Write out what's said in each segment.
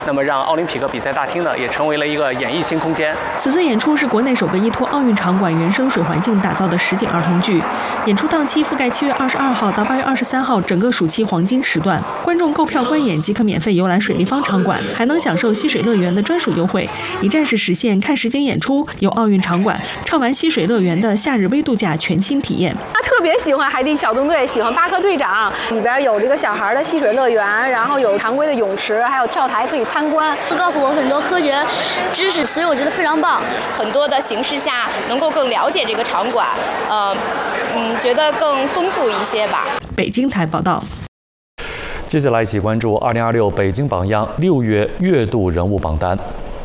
那么让奥林匹克比赛大厅呢，也成为了一个演艺新空间。 此次演出是国内首个依托奥运场馆原生水环境打造的实景儿童剧。演出档期覆盖7月22号到8月23号整个暑期黄金时段，观众购票观演即可免费游览水立方场馆，还能享受溪水乐园的专属优惠，一站式实现看实景演出，游奥运场馆，畅玩溪水乐园的夏日微度假全新体验。 他特别喜欢海底小纵队，喜欢巴克队长，里边有这个小孩的戏水乐园，然后有常规的泳池，还有跳台可以参观， 告诉我很多科学知识，所以我觉得非常棒。 很多的形式下能够更了解这个场馆，觉得更丰富一些吧。 北京台报道。 接下来一起关注2026北京榜样6月月度人物榜单。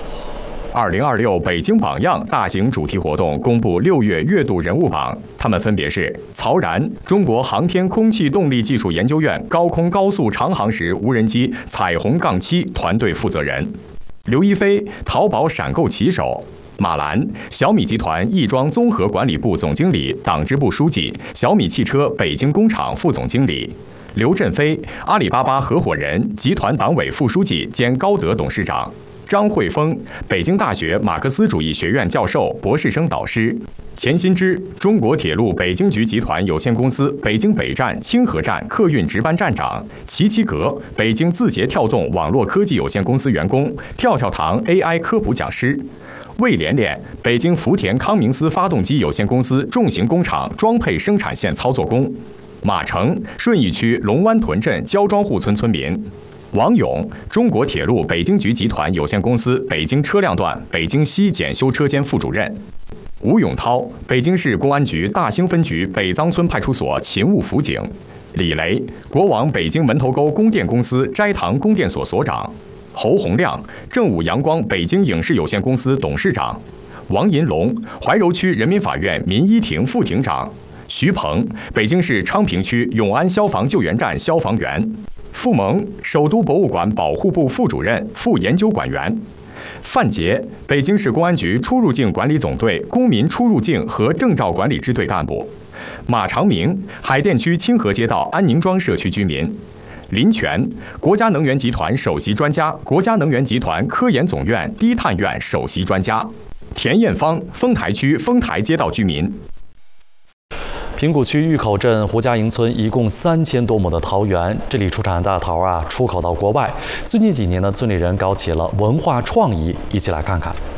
2026北京榜样大型主题活动公布6月月度人物榜，他们分别是曹然，中国航天空气动力技术研究院高空高速长航时无人机彩虹杠7团队负责人；刘一飞，淘宝闪购骑手；马兰，小米集团亦庄综合管理部总经理、党支部书记，小米汽车北京工厂副总经理；刘振飞，阿里巴巴合伙人、集团党委副书记兼高德董事长；张慧峰，北京大学马克思主义学院教授、博士生导师；钱新之，中国铁路北京局集团有限公司北京北站、清河站客运值班站长；齐齐格，北京字节跳动网络科技有限公司员工，跳跳糖 AI 科普讲师；魏连连，北京福田康明斯发动机有限公司重型工厂装配生产线操作工；马成，顺义区龙湾屯镇焦庄户村村民；王勇，中国铁路北京局集团有限公司北京车辆段北京西检修车间副主任；吴永涛，北京市公安局大兴分局北藏村派出所勤务辅警；李雷，国网北京门头沟供电公司斋堂供电所所长；侯洪亮，正午阳光北京影视有限公司董事长；王银龙，怀柔区人民法院民医庭副庭长；徐鹏，北京市昌平区永安消防救援站消防员；傅萌，首都博物馆保护部副主任、副研究馆员；范杰，北京市公安局出入境管理总队公民出入境和证照管理支队干部；马长明，海淀区清河街道安宁庄社区居民；林权，国家能源集团首席专家，国家能源集团科研总院低碳院首席专家；田艳芳，丰台区丰台街道居民。 平谷区峪口镇胡家营村一共3000多亩的桃园，这里出产的大桃出口到国外。最近几年呢，村里人搞起了文化创意，一起来看看。